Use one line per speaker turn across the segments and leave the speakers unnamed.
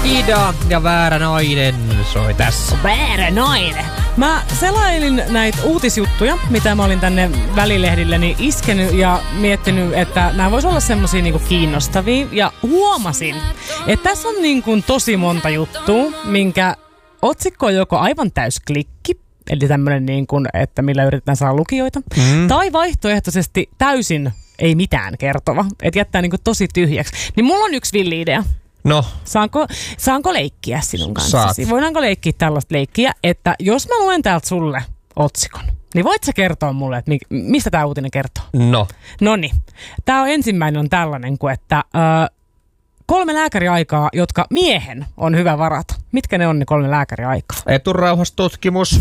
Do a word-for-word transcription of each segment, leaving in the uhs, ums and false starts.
Ida ja Väärä nainen soi tässä.
Väärä nainen. Mä selailin näitä uutisjuttuja, mitä mä olin tänne välilehdilleni iskenyt ja miettinyt, että nämä vois olla semmosia niinku kiinnostavia. Ja huomasin, että tässä on niinku tosi monta juttua, minkä otsikko on joko aivan täys klikki, eli tämmönen niin kuin, että millä yritetään saada lukijoita, mm. tai vaihtoehtoisesti täysin ei mitään kertova, että jättää niin kuin tosi tyhjäksi. Niin mulla on yksi villi-idea.
No.
Saanko, saanko leikkiä sinun kanssasi?
Saat.
Voidaanko leikkiä tällaista leikkiä, että jos mä luen täältä sulle otsikon, niin voit sä kertoa mulle, että mistä tää uutinen kertoo?
No.
Noniin. Tää on ensimmäinen on tällainen kuin, että ö, kolme lääkäriaikaa, jotka miehen on hyvä varata. Mitkä ne on ne kolme lääkäriaikaa?
Eturauhastutkimus.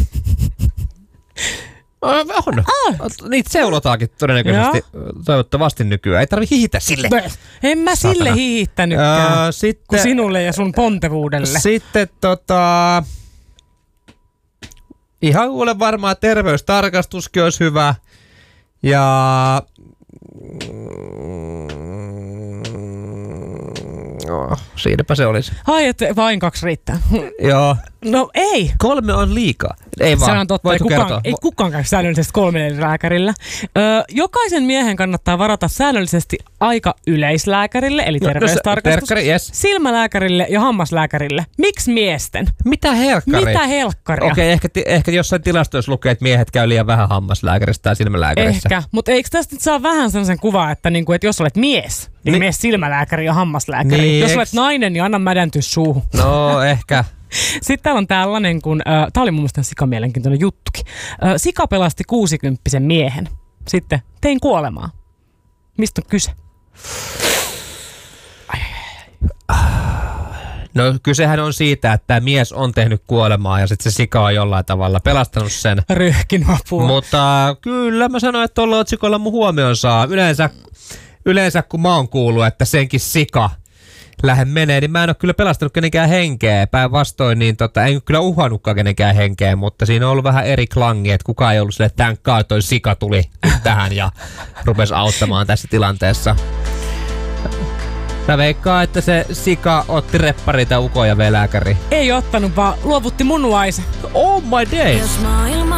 On. Ah. Niitä seulotaankin todennäköisesti, ja. Toivottavasti nykyään. Ei tarvi hihitä sille.
En mä Satana. Sille hihittänytkään, öö, sitten, kuin sinulle ja sun pontevuudelle.
Sitten tota... Ihan kuule varmaan terveystarkastuskin olisi hyvä. Ja... Oh, siinäpä se olisi.
Ai, että vain kaksi riittää.
Joo.
No ei.
Kolme on liikaa. Ei vaan.
Se on totta. Ei kukaan, ei kukaan käy säännöllisesti kolmelle lääkärillä. Ö, jokaisen miehen kannattaa varata säännöllisesti aika yleislääkärille, eli no, terveystarkastus,
terkkari, yes.
silmälääkärille ja hammaslääkärille. Miksi miesten?
Mitä helkkari?
Mitä helkkaria?
Okei, okay, ehkä, ehkä jossain tilastoissa lukee, että miehet käy liian vähän hammaslääkärissä tai silmälääkärissä.
Ehkä, mutta eikö tästä nyt saa vähän sellaisen kuvaa, että, niinku, että jos olet mies, niin Ni- mene silmälääkäri ja hammaslääkäri. Niin, jos eks... olet nainen, niin anna mädäntyä suuhun.
No, ehkä.
Sitten täällä on tällainen, kun, äh, tää oli mun mielestä sikamielenkiintoinen juttukin. Äh, sika pelasti kuusikymppisen miehen. Sitten tein kuolemaa. Mistä on kyse? Ai, ai, ai.
No kysehän on siitä, että tämä mies on tehnyt kuolemaa ja sitten se sika on jollain tavalla pelastanut sen.
Röhkin apua.
Mutta äh, kyllä mä sanoin, että tuolla otsikolla mun huomioon saa. Yleensä, yleensä kun mä oon kuullut, että senkin sika lähde menee, niin mä en ole kyllä pelastanut kenenkään henkeä. Päinvastoin, niin tota, en kyllä uhannutkaan kenenkään henkeä, mutta siinä on ollut vähän eri klangi, että kukaan ei ollut silleen, että tämän kai toi sika tuli tähän ja rupesi auttamaan tässä tilanteessa. Mä veikkaan, että se sika otti repparita uko ja vei lääkäri.
Ei ottanut, vaan luovutti munuaisen.
Oh my days!